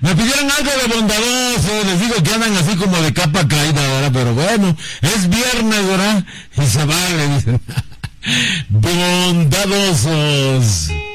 Me pidieron algo de bondadoso, les digo que andan así como de capa caída, ¿verdad? Pero bueno, es viernes, ¿verdad? Y se vale, dicen.